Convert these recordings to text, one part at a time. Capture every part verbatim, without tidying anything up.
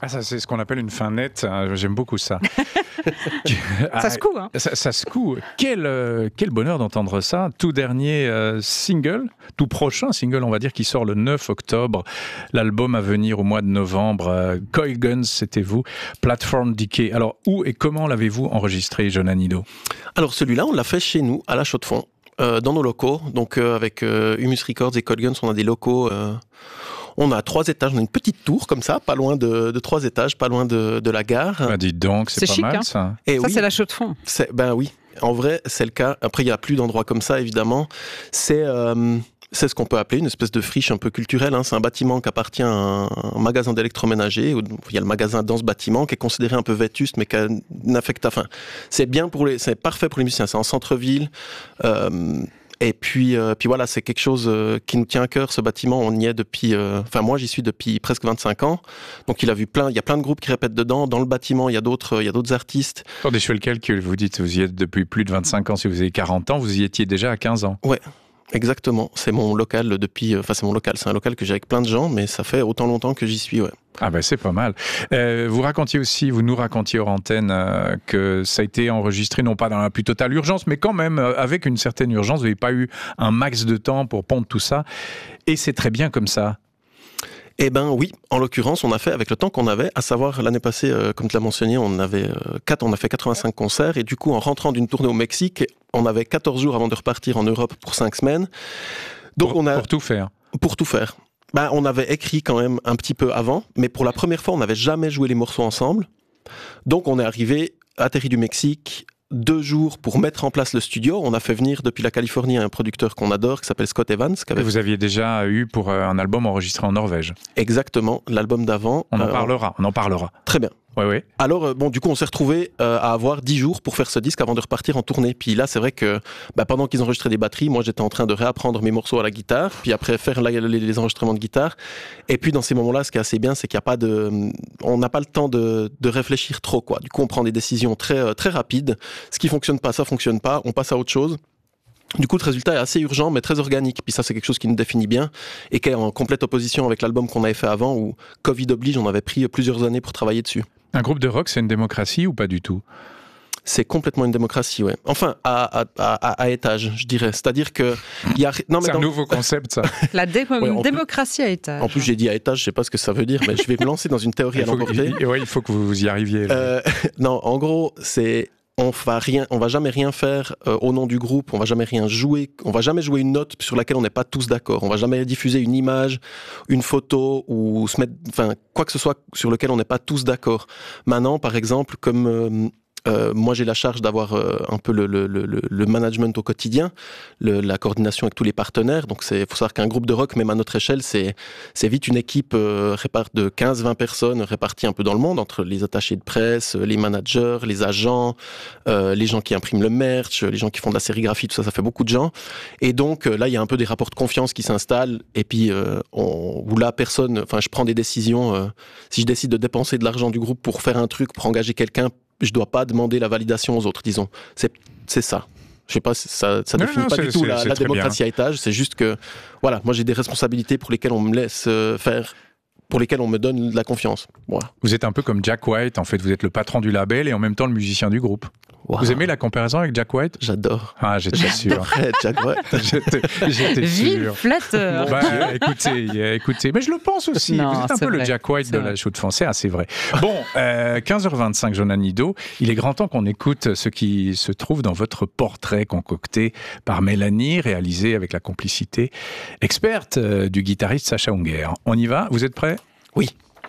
Ah, ça, c'est ce qu'on appelle une fin nette. J'aime beaucoup ça. Ça secoue, hein. Ça, ça secoue. Quel, euh, quel bonheur d'entendre ça. Tout dernier euh, single, tout prochain single, on va dire, qui sort le neuf octobre. L'album à venir au mois de novembre. Euh, Coil Guns, c'était vous. Platform Decay. Alors, où et comment l'avez-vous enregistré, Jonan Nido ? Alors, celui-là, on l'a fait chez nous, à la Chaux-de-Fonds, euh, dans nos locaux. Donc, euh, avec euh, Humus Records et Coil Guns, on a des locaux... Euh... On a trois étages, on a une petite tour comme ça, pas loin de, de trois étages, pas loin de, de la gare. Bah dites donc, c'est, c'est pas chic, mal hein. ça. Et ça, oui, c'est la Chaux-de-Fonds. C'est, ben oui, en vrai, c'est le cas. Après, il n'y a plus d'endroits comme ça, évidemment. C'est, euh, c'est ce qu'on peut appeler une espèce de friche un peu culturelle. Hein. C'est un bâtiment qui appartient à un, un magasin d'électroménager. Où il y a le magasin dans ce bâtiment qui est considéré un peu vétuste, mais qui a une affecta. Enfin, c'est bien pour les, c'est parfait pour les musiciens. C'est en centre-ville. Euh, Et puis, euh, puis voilà, c'est quelque chose euh, qui nous tient à cœur, ce bâtiment. On y est depuis... Euh, enfin, moi, j'y suis depuis presque vingt-cinq ans. Donc, il a vu plein... Il y a plein de groupes qui répètent dedans. Dans le bâtiment, il y a d'autres, il y a d'autres artistes. Attendez, je fais le calcul. Vous dites vous y êtes depuis plus de vingt-cinq ans. Si vous avez quarante ans, vous y étiez déjà à quinze ans. Ouais, exactement. C'est mon local depuis... Enfin, c'est mon local. C'est un local que j'ai avec plein de gens, mais ça fait autant longtemps que j'y suis, ouais. Ah ben c'est pas mal. Euh, vous racontiez aussi, vous nous racontiez hors antenne euh, que ça a été enregistré non pas dans la plus totale urgence, mais quand même euh, avec une certaine urgence. Vous n'avez pas eu un max de temps pour pondre tout ça. Et c'est très bien comme ça. Eh ben oui, en l'occurrence, on a fait avec le temps qu'on avait, à savoir l'année passée, euh, comme tu l'as mentionné, on avait euh, quatre, on a fait quatre-vingt-cinq concerts et du coup, en rentrant d'une tournée au Mexique, on avait quatorze jours avant de repartir en Europe pour cinq semaines. Donc pour, on a pour tout faire. Pour tout faire. Ben, on avait écrit quand même un petit peu avant, mais pour la première fois, on n'avait jamais joué les morceaux ensemble. Donc on est arrivé, atterri du Mexique, deux jours pour mettre en place le studio. On a fait venir depuis la Californie un producteur qu'on adore, qui s'appelle Scott Evans. Qui avait... Que vous aviez déjà eu pour un album enregistré en Norvège. Exactement, l'album d'avant. On en euh, parlera, on en parlera. Très bien. Ouais, ouais. Alors, euh, bon, du coup, on s'est retrouvés euh, à avoir dix jours pour faire ce disque avant de repartir en tournée. Puis là, c'est vrai que bah, pendant qu'ils enregistraient des batteries, moi, j'étais en train de réapprendre mes morceaux à la guitare, puis après faire la, les, les enregistrements de guitare. Et puis, dans ces moments-là, ce qui est assez bien, c'est qu'il n'y a pas de... On n'a pas le temps de, de réfléchir trop, quoi. Du coup, on prend des décisions très, euh, très rapides. Ce qui fonctionne pas, ça fonctionne pas. On passe à autre chose. Du coup, le résultat est assez urgent, mais très organique. Puis ça, c'est quelque chose qui nous définit bien et qui est en complète opposition avec l'album qu'on avait fait avant, où Covid oblige, on avait pris plusieurs années pour travailler dessus. Un groupe de rock, c'est une démocratie ou pas du tout ? C'est complètement une démocratie, ouais. Enfin, à, à, à, à étage, je dirais. C'est-à-dire que... Y a... non, mais c'est dans... un nouveau concept, ça. La dé- ouais, démocratie plus... à étage. En plus, j'ai dit à étage, je sais pas ce que ça veut dire, mais je vais me lancer dans une théorie à l'emporter. Oui, il faut que vous y arriviez. Euh, non, en gros, c'est... On va rien, on va jamais rien faire euh, au nom du groupe. On va jamais rien jouer. On va jamais jouer une note sur laquelle on n'est pas tous d'accord. On va jamais diffuser une image, une photo ou se mettre, enfin quoi que ce soit sur lequel on n'est pas tous d'accord. Maintenant, par exemple, comme euh, euh, moi j'ai la charge d'avoir euh, un peu le, le, le, le management au quotidien, le, la coordination avec tous les partenaires. Donc c'est, faut savoir qu'un groupe de rock, même à notre échelle, c'est c'est vite une équipe euh, répart de quinze vingt personnes réparties un peu dans le monde entre les attachés de presse, les managers, les agents, euh, les gens qui impriment le merch, les gens qui font de la sérigraphie, tout ça, ça fait beaucoup de gens. Et donc euh, là, il y a un peu des rapports de confiance qui s'installent. Et puis euh, on, où là, personne, enfin, je prends des décisions. Euh, si je décide de dépenser de l'argent du groupe pour faire un truc, pour engager quelqu'un, je dois pas demander la validation aux autres, disons. C'est, c'est ça. Je sais pas, ça, ça non, définit non, pas c'est, du tout c'est, la, c'est la démocratie bien. à étage. C'est juste que, voilà, moi j'ai des responsabilités pour lesquelles on me laisse euh, faire, pour lesquelles on me donne de la confiance. Voilà. Vous êtes un peu comme Jack White, en fait. Vous êtes le patron du label et en même temps le musicien du groupe. Wow. Vous aimez la comparaison avec Jack White ? J'adore. Ah, j'étais sûr. Jack White. j'étais, j'étais Ville sûr. flatteur. Bah, écoutez, écoutez, mais je le pense aussi. Non, vous êtes un peu vrai. le Jack White c'est de vrai. la Chaux-de-Fonds. C'est assez vrai. Bon, euh, quinze heures vingt-cinq, Jonan Nido. Il est grand temps qu'on écoute ce qui se trouve dans votre portrait concocté par Mélanie, réalisé avec la complicité experte euh, du guitariste Sacha Unger. On y va ? Vous êtes prêts ? Oui.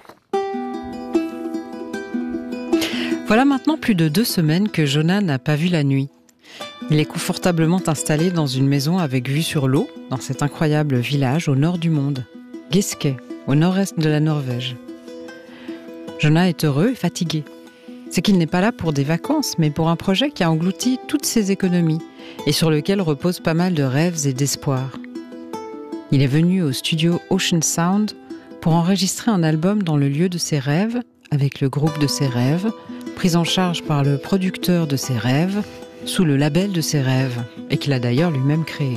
Voilà maintenant plus de deux semaines que Jonan n'a pas vu la nuit. Il est confortablement installé dans une maison avec vue sur l'eau, dans cet incroyable village au nord du monde, Giske, au nord-est de la Norvège. Jonan est heureux et fatigué. C'est qu'il n'est pas là pour des vacances, mais pour un projet qui a englouti toutes ses économies et sur lequel reposent pas mal de rêves et d'espoirs. Il est venu au studio Ocean Sound pour enregistrer un album dans le lieu de ses rêves, avec le groupe de ses rêves, pris en charge par le producteur de ses rêves, sous le label de ses rêves, et qu'il a d'ailleurs lui-même créé.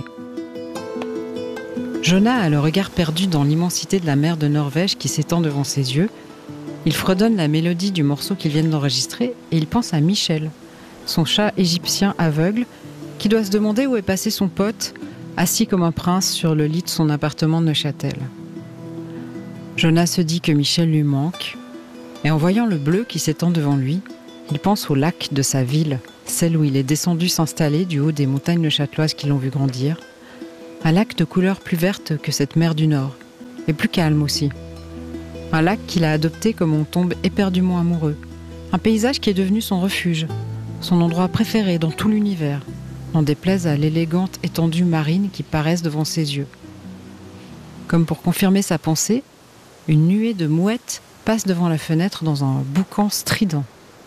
Jonas a le regard perdu dans l'immensité de la mer de Norvège qui s'étend devant ses yeux, Il fredonne la mélodie du morceau qu'ils viennent d'enregistrer et il pense à Michel, son chat égyptien aveugle, qui doit se demander où est passé son pote, assis comme un prince sur le lit de son appartement de Neuchâtel. Jonas se dit que Michel lui manque, et en voyant le bleu qui s'étend devant lui, il pense au lac de sa ville, celle où il est descendu s'installer du haut des montagnes neuchâteloises qui l'ont vu grandir. Un lac de couleur plus verte que cette mer du Nord, et plus calme aussi. Un lac qu'il a adopté comme on tombe éperdument amoureux. Un paysage qui est devenu son refuge, son endroit préféré dans tout l'univers, n'en déplaise à l'élégante étendue marine qui paraissent devant ses yeux. Comme pour confirmer sa pensée, une nuée de mouettes passe devant la fenêtre dans un boucan strident.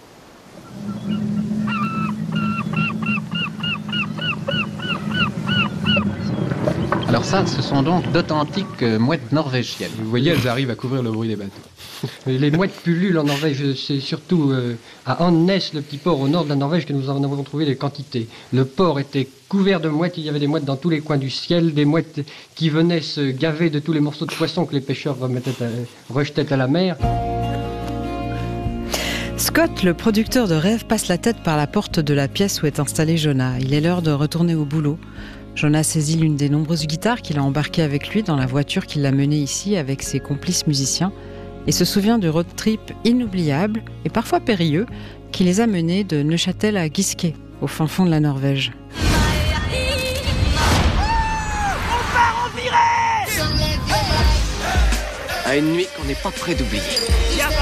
Alors ça, ce sont donc d'authentiques euh, mouettes norvégiennes. Vous voyez, elles arrivent à couvrir le bruit des bateaux. Les mouettes pullulent en Norvège, c'est surtout euh, à Andenes, le petit port au nord de la Norvège, que nous en avons trouvé des quantités. Le port était couvert de mouettes, il y avait des mouettes dans tous les coins du ciel, des mouettes qui venaient se gaver de tous les morceaux de poissons que les pêcheurs remettaient à, rejetaient à la mer. Scott, le producteur de rêve, passe la tête par la porte de la pièce où est installé Jonas. Il est l'heure de retourner au boulot. Jonas saisit l'une des nombreuses guitares qu'il a embarquées avec lui dans la voiture qui l'a mené ici avec ses complices musiciens et se souvient du road trip inoubliable et parfois périlleux qui les a menés de Neuchâtel à Giske, au fin fond de la Norvège. À une nuit qu'on n'est pas près d'oublier.